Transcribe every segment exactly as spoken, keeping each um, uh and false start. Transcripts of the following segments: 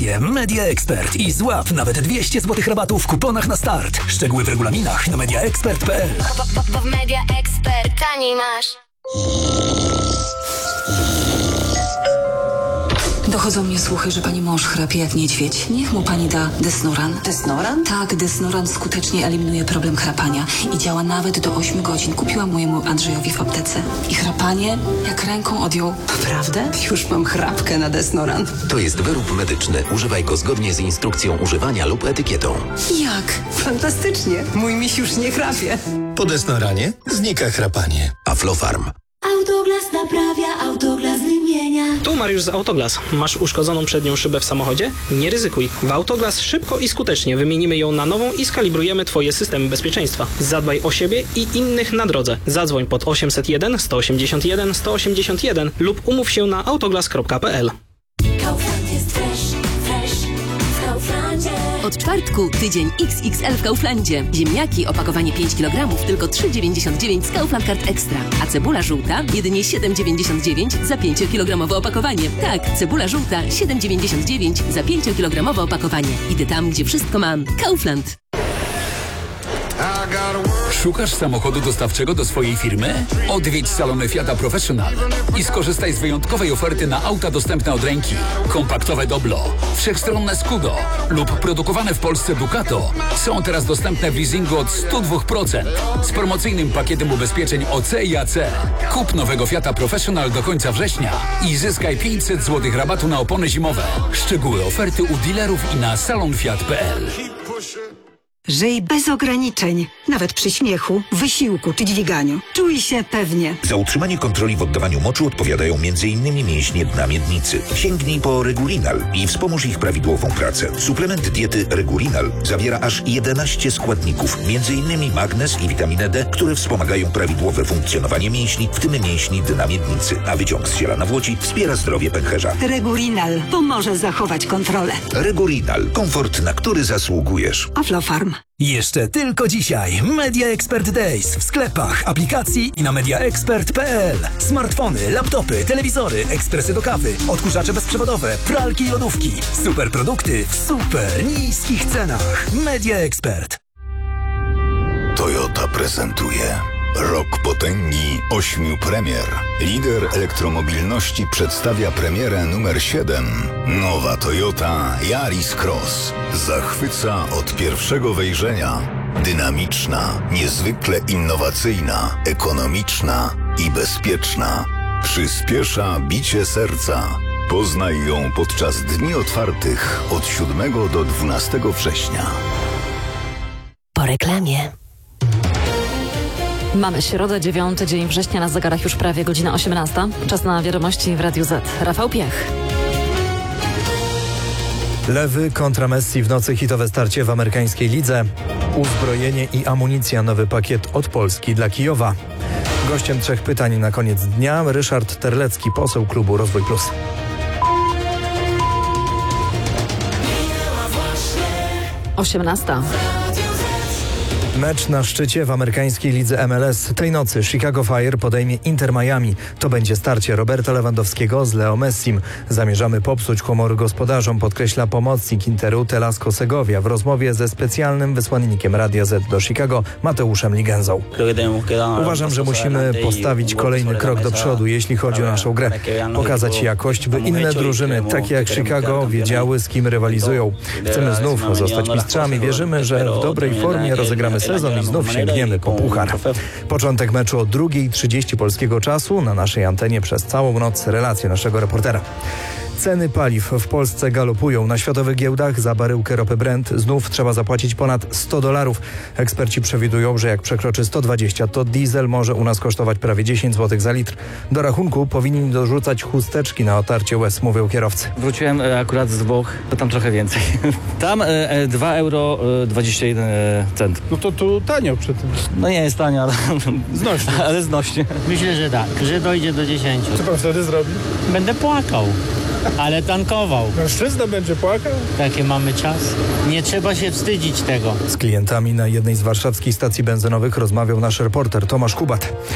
akcję Media Expert i złap nawet dwieście złotych rabatu w kuponach na start. Szczegóły w regulaminach na media expert kropka p l. Bo w Media Expert taniej masz. Dochodzą mnie słuchy, że pani mąż chrapie jak niedźwiedź. Niech mu pani da Desnoran. Desnoran? Tak, Desnoran skutecznie eliminuje problem chrapania i działa nawet do ośmiu godzin. Kupiłam mojemu Andrzejowi w aptece. I chrapanie jak ręką odjął. Naprawdę? Już mam chrapkę na Desnoran. To jest wyrób medyczny. Używaj go zgodnie z instrukcją używania lub etykietą. Jak? Fantastycznie. Mój miś już nie chrapie. Po Desnoranie znika chrapanie. Aflofarm. Autoglas naprawia, Autoglas wymienia. Tu Mariusz z Autoglas. Masz uszkodzoną przednią szybę w samochodzie? Nie ryzykuj. W Autoglas szybko i skutecznie wymienimy ją na nową i skalibrujemy Twoje systemy bezpieczeństwa. Zadbaj o siebie i innych na drodze. Zadzwoń pod osiemset jeden, sto osiemdziesiąt jeden, sto osiemdziesiąt jeden lub umów się na autoglas kropka p l. Kaufland jest fresh, fresh w Kauflandzie. Od czwartku tydzień X X L w Kauflandzie. Ziemniaki opakowanie pięć kilogramów tylko trzy dziewięćdziesiąt dziewięć z Kaufland Card Extra. A cebula żółta jedynie siedem dziewięćdziesiąt dziewięć za pięciokilogramowe opakowanie. Tak, cebula żółta siedem dziewięćdziesiąt dziewięć za pięciokilogramowe opakowanie. Idę tam, gdzie wszystko mam. Kaufland. Szukasz samochodu dostawczego do swojej firmy? Odwiedź salony Fiata Professional i skorzystaj z wyjątkowej oferty na auta dostępne od ręki. Kompaktowe Doblo, wszechstronne Scudo lub produkowane w Polsce Ducato są teraz dostępne w leasingu od sto dwa procent z promocyjnym pakietem ubezpieczeń O C i A C. Kup nowego Fiata Professional do końca września i zyskaj pięćset złotych rabatu na opony zimowe. Szczegóły oferty u dealerów i na salonfiat kropka p l. Żyj bez ograniczeń, nawet przy śmiechu, wysiłku czy dźwiganiu. Czuj się pewnie. Za utrzymanie kontroli w oddawaniu moczu odpowiadają między innymi mięśnie dna miednicy. Sięgnij po Regulinal i wspomóż ich prawidłową pracę. Suplement diety Regulinal zawiera aż jedenaście składników, między innymi magnez i witaminę D, które wspomagają prawidłowe funkcjonowanie mięśni, w tym mięśni dna miednicy. A wyciąg z ziela nawłoci wspiera zdrowie pęcherza. Regulinal pomoże zachować kontrolę. Regulinal. Komfort, na który zasługujesz. Aflofarm. Jeszcze tylko dzisiaj Media Expert Days w sklepach, aplikacji i na media expert kropka p l. Smartfony, laptopy, telewizory, ekspresy do kawy, odkurzacze bezprzewodowe, pralki i lodówki. Super produkty w super niskich cenach. Media Expert. Toyota prezentuje Rok potęgi ośmiu premier. Lider elektromobilności przedstawia premierę numer siedem. Nowa Toyota Yaris Cross. Zachwyca od pierwszego wejrzenia. Dynamiczna, niezwykle innowacyjna, ekonomiczna i bezpieczna. Przyspiesza bicie serca. Poznaj ją podczas dni otwartych od siódmego do dwunastego września. Po reklamie. Mamy środę, dziewiąty dzień września, na zegarach już prawie godzina osiemnasta. Czas na wiadomości w Radiu Z. Rafał Piech. Lewy kontra Messi w nocy, hitowe starcie w amerykańskiej lidze. Uzbrojenie i amunicja, nowy pakiet od Polski dla Kijowa. Gościem trzech pytań na koniec dnia Ryszard Terlecki, poseł klubu Rozwój Plus. osiemnasta. Mecz na szczycie w amerykańskiej lidze M L S. Tej nocy Chicago Fire podejmie Inter Miami. To będzie starcie Roberta Lewandowskiego z Leo Messim. Zamierzamy popsuć humory gospodarzom, podkreśla pomocnik Interu Telasco Segovia w rozmowie ze specjalnym wysłannikiem Radia Z do Chicago Mateuszem Ligenzą. Uważam, że musimy postawić kolejny krok do przodu, jeśli chodzi o naszą grę. Pokazać jakość, by inne drużyny, takie jak Chicago, wiedziały, z kim rywalizują. Chcemy znów zostać mistrzami. Wierzymy, że w dobrej formie rozegramy sezon i znów sięgniemy po puchar. Początek meczu o drugiej trzydzieści polskiego czasu. Na naszej antenie przez całą noc relacje naszego reportera. Ceny paliw w Polsce galopują. Na światowych giełdach za baryłkę ropy Brent znów trzeba zapłacić ponad sto dolarów. Eksperci przewidują, że jak przekroczy sto dwadzieścia, to diesel może u nas kosztować prawie dziesięć złotych za litr. Do rachunku powinni dorzucać chusteczki na otarcie łez, mówią kierowcy. Wróciłem akurat z Włoch, to tam trochę więcej. Tam e, dwa euro dwadzieścia jeden cent. No to tu tanio przy tym. No nie jest tanio, ale znośnie. ale znośnie. Myślę, że tak, że dojdzie do dziesięciu. Co pan wtedy zrobi? Będę płakał. Ale tankował. Mężczyzna będzie płakał? Takie mamy czas. Nie trzeba się wstydzić tego. Z klientami na jednej z warszawskich stacji benzynowych rozmawiał nasz reporter Tomasz Kubat.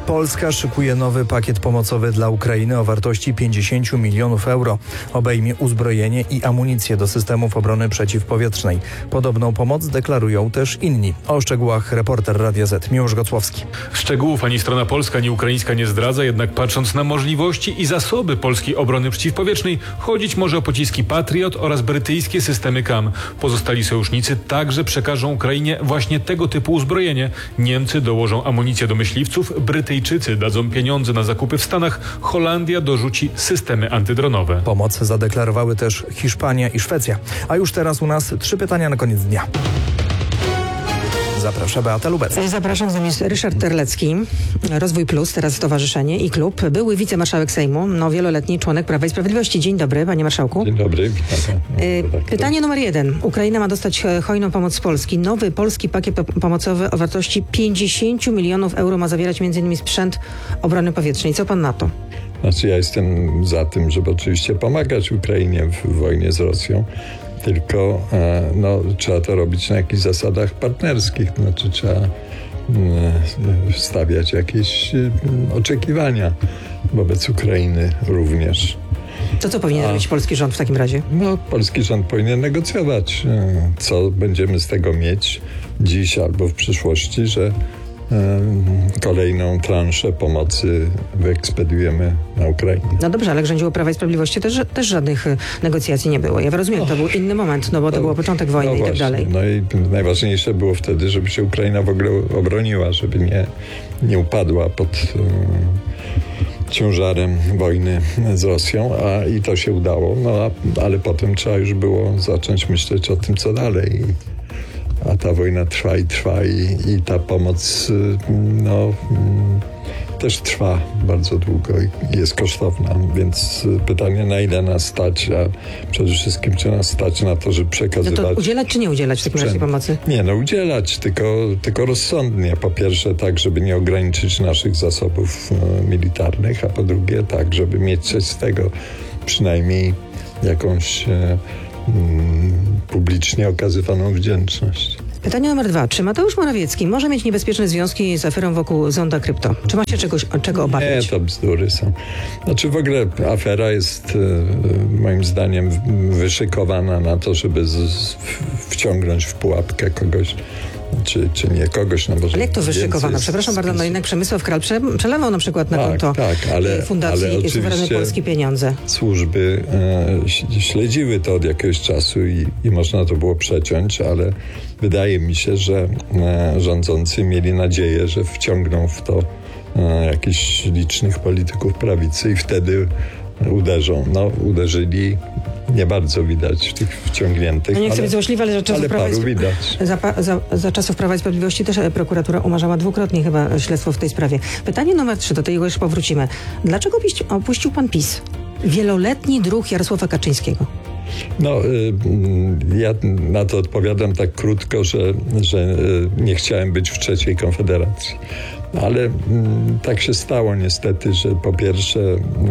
Polska szykuje nowy pakiet pomocowy dla Ukrainy o wartości pięćdziesiąt milionów euro. Obejmie uzbrojenie i amunicję do systemów obrony przeciwpowietrznej. Podobną pomoc deklarują też inni. O szczegółach reporter Radia Z Miłosz Gocłowski. Szczegółów ani strona polska, ani ukraińska nie zdradza, jednak patrząc na możliwości i zasoby polskiej obrony przeciwpowietrznej, chodzić może o pociski Patriot oraz brytyjskie systemy K A M. Pozostali sojusznicy także przekażą Ukrainie właśnie tego typu uzbrojenie. Niemcy dołożą amunicję do myśliwców, Brytyjczycy dadzą pieniądze na zakupy w Stanach, Holandia dorzuci systemy antydronowe. Pomoc zadeklarowały też Hiszpania i Szwecja. A już teraz u nas trzy pytania na koniec dnia. Zaprasza Beata Lubecka. Zapraszam, z nami jest Ryszard Terlecki, Rozwój Plus, teraz Stowarzyszenie i Klub, były wicemarszałek Sejmu, no wieloletni członek Prawa i Sprawiedliwości. Dzień dobry, panie marszałku. Dzień dobry, witam. Pytanie numer jeden. Ukraina ma dostać hojną pomoc z Polski. Nowy polski pakiet pomocowy o wartości pięćdziesiąt milionów euro ma zawierać między innymi sprzęt obrony powietrznej. Co pan na to? Znaczy ja jestem za tym, żeby oczywiście pomagać Ukrainie w wojnie z Rosją. Tylko no, trzeba to robić na jakichś zasadach partnerskich. Znaczy trzeba stawiać jakieś oczekiwania wobec Ukrainy również. To co powinien robić polski rząd w takim razie? No, polski rząd powinien negocjować, co będziemy z tego mieć dziś albo w przyszłości, że kolejną transzę pomocy wyekspediujemy na Ukrainę. No dobrze, ale jak rządziło Prawa i Sprawiedliwości, też, też żadnych negocjacji nie było. Ja rozumiem, to był inny moment, no bo to, to był początek wojny no i tak właśnie, dalej. No i najważniejsze było wtedy, żeby się Ukraina w ogóle obroniła, żeby nie, nie upadła pod e, ciężarem wojny z Rosją, a i to się udało, no a, ale potem trzeba już było zacząć myśleć o tym, co dalej. A ta wojna trwa i trwa i, i ta pomoc no, też trwa bardzo długo i jest kosztowna, więc pytanie, na ile nas stać, a przede wszystkim czy nas stać na to, żeby przekazywać... No to udzielać czy nie udzielać w takim razie pomocy? Nie, no udzielać, tylko, tylko rozsądnie. Po pierwsze tak, żeby nie ograniczyć naszych zasobów e, militarnych, a po drugie tak, żeby mieć coś z tego, przynajmniej jakąś... E, publicznie okazywaną wdzięczność. Pytanie numer dwa. Czy Mateusz Morawiecki może mieć niebezpieczne związki z aferą wokół Zonda Krypto? Czy ma się czegoś, czego obawiać? Nie, to bzdury są. Znaczy w ogóle afera jest e, moim zdaniem wyszykowana na to, żeby z, z, wciągnąć w pułapkę kogoś, czy, czy nie kogoś. No może ale jak to wyszykowana? jest, Przepraszam bardzo, no jednak Przemysław Kral prze, przelewał na przykład na tak, konto tak, ale, Fundacji ale Suwerennej Polski pieniądze. Służby e, śledziły to od jakiegoś czasu i, i można to było przeciąć, ale wydaje mi się, że e, rządzący mieli nadzieję, że wciągną w to e, jakichś licznych polityków prawicy i wtedy uderzą. No, uderzyli, nie bardzo widać w tych wciągniętych. No nie chcę być złośliwy, ale, że czasów ale Prawa paru i widać. Za, za, za czasów Prawa i Sprawiedliwości też prokuratura umarzała dwukrotnie chyba śledztwo w tej sprawie. Pytanie numer trzy, do tego już powrócimy. Dlaczego opuścił pan PiS? Wieloletni druh Jarosława Kaczyńskiego. No, y, ja na to odpowiadam tak krótko, że, że y, nie chciałem być w trzeciej Konfederacji. Ale y, tak się stało niestety, że po pierwsze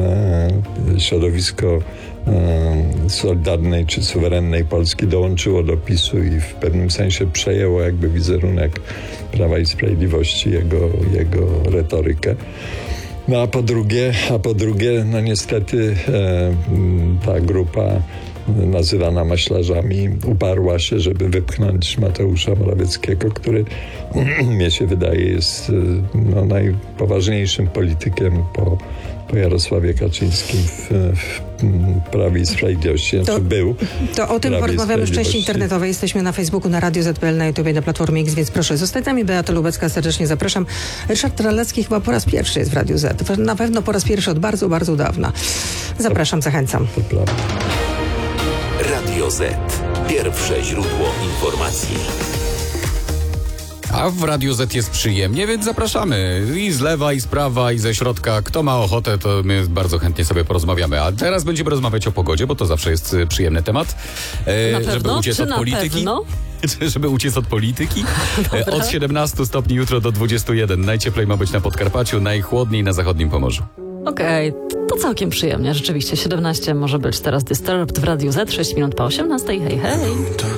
y, środowisko y, Solidarnej czy Suwerennej Polski dołączyło do PiSu i w pewnym sensie przejęło jakby wizerunek Prawa i Sprawiedliwości, jego, jego retorykę. No a po drugie, a po drugie, no niestety e, ta grupa nazywana maślarzami uparła się, żeby wypchnąć Mateusza Morawieckiego, który mnie się wydaje jest no, najpoważniejszym politykiem po, po Jarosławie Kaczyńskim w, w Prawie i Sprawiedliwości. Znaczy to, był. To o tym porozmawiamy w części internetowej. Jesteśmy na Facebooku, na Radio Z P L, na YouTubie, na Platformie X, więc proszę zostać z nami. Beata Lubecka, serdecznie zapraszam. Ryszard Terlecki chyba po raz pierwszy jest w Radiu Z. Na pewno po raz pierwszy od bardzo, bardzo dawna. Zapraszam, zachęcam. To prawda. Radio Z. Pierwsze źródło informacji. A w Radiu Z jest przyjemnie, więc zapraszamy i z lewa, i z prawa, i ze środka. Kto ma ochotę, to my bardzo chętnie sobie porozmawiamy. A teraz będziemy rozmawiać o pogodzie, bo to zawsze jest przyjemny temat. E, na pewno? Żeby uciec Czy od na polityki. Pewno? Żeby uciec od polityki. Od siedemnastu stopni jutro do dwudziestu jeden. Najcieplej ma być na Podkarpaciu, najchłodniej na zachodnim Pomorzu. Okej, okay, to całkiem przyjemnie. Rzeczywiście siedemnaście może być teraz Disturbed w Radiu Z, sześć minut po osiemnastej. Hej, hej.